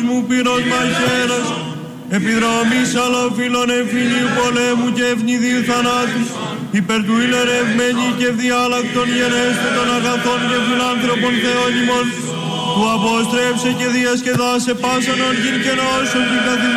κόσμου πυρός μαχαίρας, επιδρομής αλλοφύλων εμφυλίου πολέμου και ευνηδίου θανάτου, υπέρ του ηλερευμένη και ευδιάλακτον γενέστε των αγαθών και φιλάνθρωπων Θεών ημών, που αποστρέψε και διασκεδάσε πάσαν οργήν και νόσων την καθημερινή